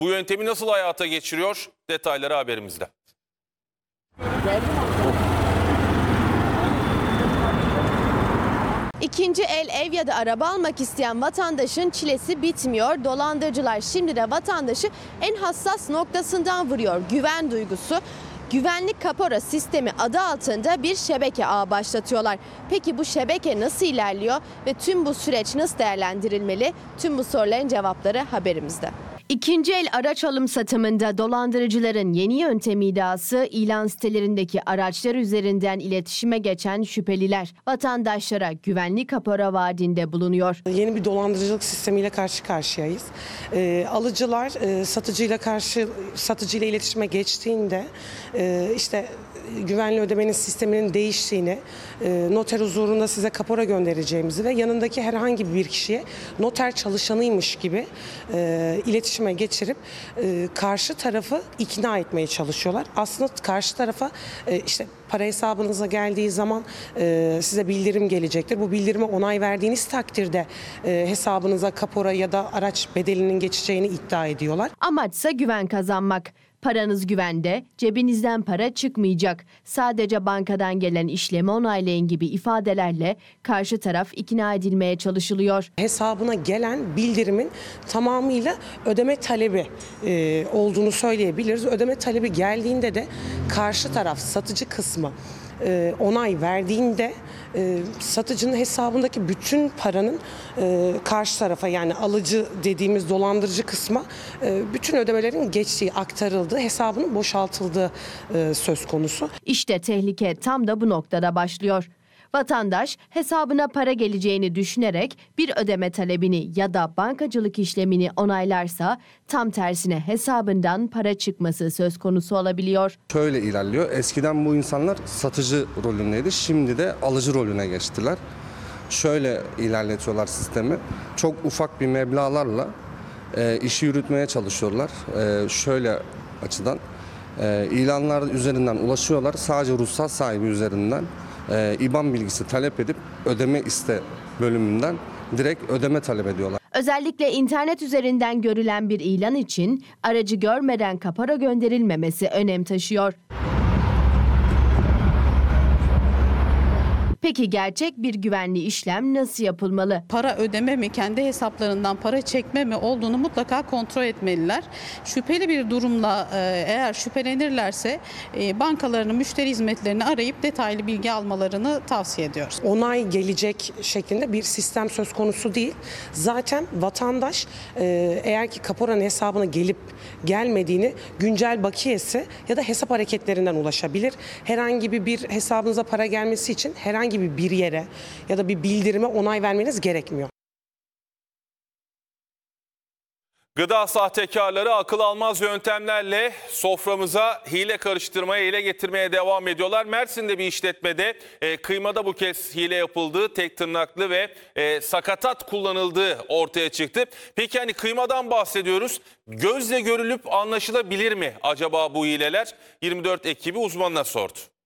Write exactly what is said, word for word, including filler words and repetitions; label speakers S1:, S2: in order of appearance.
S1: Bu yöntemi nasıl hayata geçiriyor? Detayları haberimizde.
S2: İkinci el ev ya da araba almak isteyen vatandaşın çilesi bitmiyor. Dolandırıcılar şimdi de vatandaşı en hassas noktasından vuruyor. Güven duygusu. Güvenlik kapora sistemi adı altında bir şebeke ağı başlatıyorlar. Peki bu şebeke nasıl ilerliyor ve tüm bu süreç nasıl değerlendirilmeli? Tüm bu soruların cevapları haberimizde. İkinci el araç alım satımında dolandırıcıların yeni yöntemi iddiası ilan sitelerindeki araçlar üzerinden iletişime geçen şüpheliler. Vatandaşlara güvenlik kapora vaadinde bulunuyor.
S3: Yeni bir dolandırıcılık sistemiyle karşı karşıyayız. E, alıcılar e, satıcıyla karşı satıcıyla iletişime geçtiğinde e, işte güvenli ödemenin sisteminin değiştiğini, e, noter huzurunda size kapora göndereceğimizi ve yanındaki herhangi bir kişiye noter çalışanıymış gibi e, iletişime geçirip e, karşı tarafı ikna etmeye çalışıyorlar. Aslında karşı tarafa e, işte para hesabınıza geldiği zaman e, size bildirim gelecektir. Bu bildirime onay verdiğiniz takdirde e, hesabınıza kapora ya da araç bedelinin geçeceğini iddia ediyorlar.
S2: Amaçsa güven kazanmak. Paranız güvende, cebinizden para çıkmayacak. Sadece bankadan gelen işlemi onaylayın gibi ifadelerle karşı taraf ikna edilmeye çalışılıyor.
S3: Hesabına gelen bildirimin tamamıyla ödeme talebi e, olduğunu söyleyebiliriz. Ödeme talebi geldiğinde de karşı taraf satıcı kısmı e, onay verdiğinde e, satıcının hesabındaki bütün paranın e, karşı tarafa, yani alıcı dediğimiz dolandırıcı kısma e, bütün ödemelerin geçtiği, aktarıldığı, hesabının boşaltıldığı e, söz konusu.
S2: İşte tehlike tam da bu noktada başlıyor. Vatandaş hesabına para geleceğini düşünerek bir ödeme talebini ya da bankacılık işlemini onaylarsa tam tersine hesabından para çıkması söz konusu olabiliyor.
S4: Şöyle ilerliyor. Eskiden bu insanlar satıcı rolündeydi. Şimdi de alıcı rolüne geçtiler. Şöyle ilerletiyorlar sistemi. Çok ufak bir meblağlarla e, işi yürütmeye çalışıyorlar. E, şöyle açıdan e, ilanlar üzerinden ulaşıyorlar. Sadece ruhsat sahibi üzerinden e, İ B A N bilgisi talep edip ödeme iste bölümünden direkt ödeme talep ediyorlar.
S2: Özellikle internet üzerinden görülen bir ilan için aracı görmeden kapora gönderilmemesi önem taşıyor. Peki gerçek bir güvenli işlem nasıl yapılmalı?
S5: Para ödeme mi, kendi hesaplarından para çekme mi olduğunu mutlaka kontrol etmeliler. Şüpheli bir durumla eğer şüphelenirlerse bankalarının müşteri hizmetlerini arayıp detaylı bilgi almalarını tavsiye ediyoruz.
S3: Onay gelecek şeklinde bir sistem söz konusu değil. Zaten vatandaş eğer ki kaporanın hesabına gelip gelmediğini güncel bakiyesi ya da hesap hareketlerinden ulaşabilir. Herhangi bir hesabınıza para gelmesi için herhangi gibi bir yere ya da bir bildirime onay vermeniz gerekmiyor.
S1: Gıda sahtekarları akıl almaz yöntemlerle soframıza hile karıştırmaya, hile getirmeye devam ediyorlar. Mersin'de bir işletmede e, kıymada bu kez hile yapıldığı, tek tırnaklı ve e, sakatat kullanıldığı ortaya çıktı. Peki hani kıymadan bahsediyoruz. Gözle görülüp anlaşılabilir mi acaba bu hileler? yirmi dört ekibi uzmanına sordu.